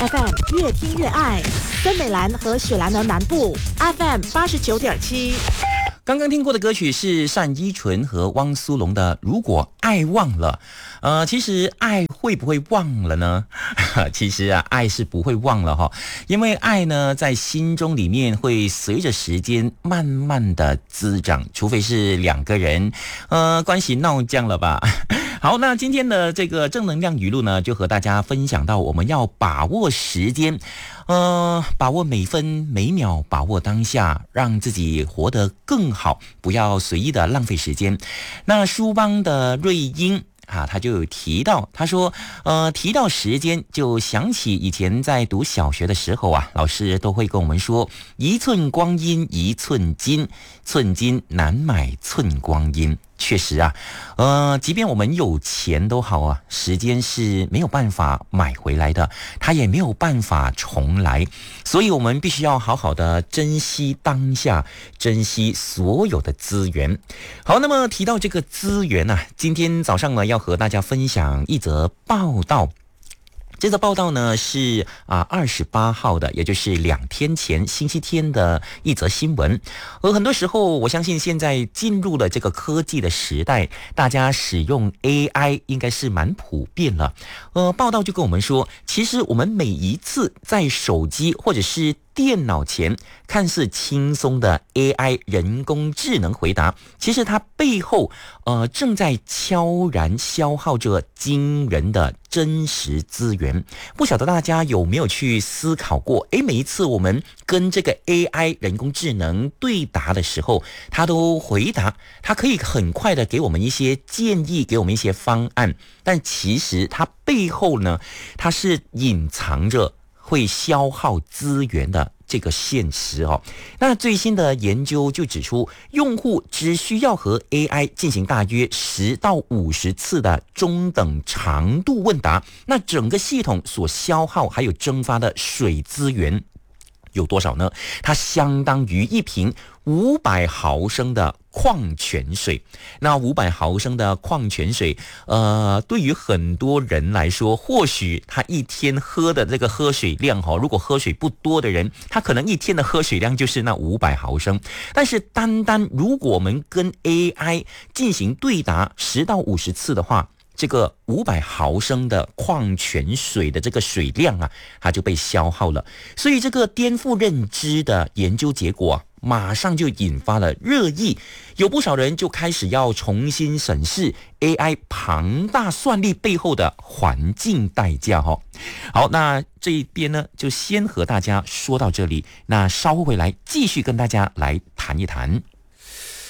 FM 越听越爱，森美兰和雪兰莪南部 FM 89.7。 刚刚听过的歌曲是单依纯和汪苏泷的《如果爱忘了》。其实爱会不会忘了呢？其实啊，爱是不会忘了哈，因为爱呢在心中里面会随着时间慢慢的滋长，除非是两个人关系闹僵了吧。好，那今天的这个正能量语录呢，就和大家分享到，我们要把握时间，把握每分每秒，把握当下，让自己活得更好，不要随意的浪费时间。那书邦的瑞英他就有提到，他说提到时间就想起以前在读小学的时候啊，老师都会跟我们说，一寸光阴一寸金，寸金难买寸光阴。确实啊，即便我们有钱都好啊，时间是没有办法买回来的，它也没有办法重来，所以我们必须要好好的珍惜当下，珍惜所有的资源。好，那么提到这个资源啊，今天早上呢要和大家分享一则报道。这则报道呢是28号的，也就是2天前星期天的一则新闻。而很多时候，我相信现在进入了这个科技的时代，大家使用 AI 应该是蛮普遍了。报道就跟我们说，其实我们每一次在手机或者是电脑前看似轻松的 AI 人工智能回答，其实它背后正在悄然消耗着惊人的真实资源。不晓得大家有没有去思考过，每一次我们跟这个 AI 人工智能对答的时候，它都回答，它可以很快的给我们一些建议，给我们一些方案，但其实它背后呢，它是隐藏着会消耗资源的这个现实哦。那最新的研究就指出，用户只需要和 AI 进行大约10到50次的中等长度问答，那整个系统所消耗还有蒸发的水资源有多少呢？它相当于一瓶500毫升的矿泉水。那500毫升的矿泉水，对于很多人来说，或许他一天喝的这个喝水量如果喝水不多的人，他可能一天的喝水量就是那500毫升。但是单单如果我们跟 AI 进行对答10到50次的话，这个500毫升的矿泉水的这个水量啊，它就被消耗了。所以这个颠覆认知的研究结果马上就引发了热议，有不少人就开始要重新审视 AI 庞大算力背后的环境代价好，那这一边呢，就先和大家说到这里，那稍后回来继续跟大家来谈一谈。